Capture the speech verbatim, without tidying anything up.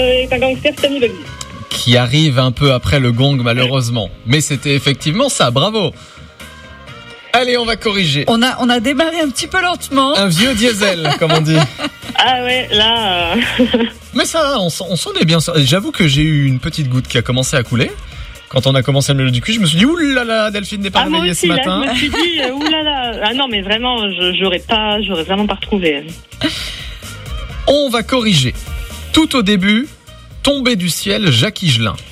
est un gangster, Stanley Bugsy. Qui arrive un peu après le gong, malheureusement. Mais c'était effectivement ça, bravo. Allez, on va corriger. On a, on a démarré un petit peu lentement. Un vieux diesel, comme on dit. Ah ouais, là... Euh... Mais ça, on, on s'en est bien sorti. J'avoue que j'ai eu une petite goutte qui a commencé à couler. Quand on a commencé le milieu du cul, je me suis dit, oulala, Delphine n'est pas ah, réveillée moi aussi, ce matin. Là, je me suis dit, euh, oulala. Ah non, mais vraiment, je, j'aurais pas, j'aurais vraiment pas retrouvé. On va corriger. Tout au début, tombé du ciel, Jacques Higelin.